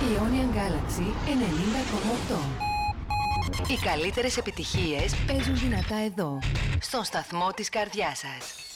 Ionian Galaxy 90,8. Οι καλύτερες επιτυχίες παίζουν δυνατά εδώ, στον σταθμό της καρδιάς σας.